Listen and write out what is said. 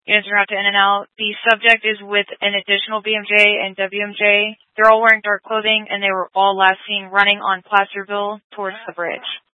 Units are out to in and out. The subject is with an additional BMJ and WMJ. They're all wearing dark clothing, and they were all last seen running on Placerville towards the bridge.